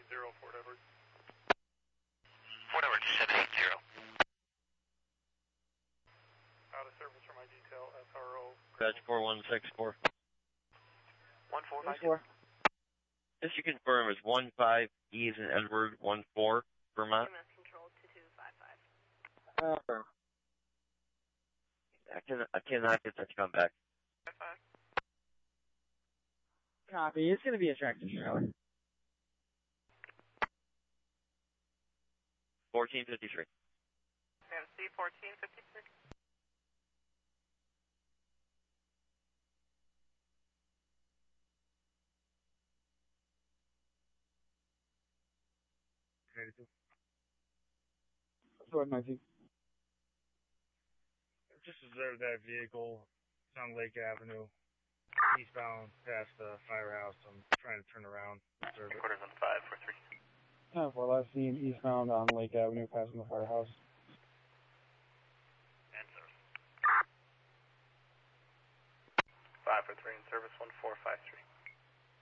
Fort Edward. Fort Edward 780. Out of service for my detail, SRO. That's 4164. 1452. This you confirm is 15 E as in Edward 14 Vermont. EMS control 2255. I cannot get that to come back. 55. Copy. It's going to be a tractor trailer. 1453. MC 1453. Go ahead, Mikey. Just observed that vehicle. It's on Lake Avenue, eastbound past the firehouse. I'm trying to turn around. Observe it. Quarters on 543. 10-4, last seen eastbound on Lake Avenue, passing the firehouse. And service. 543 in service 1453.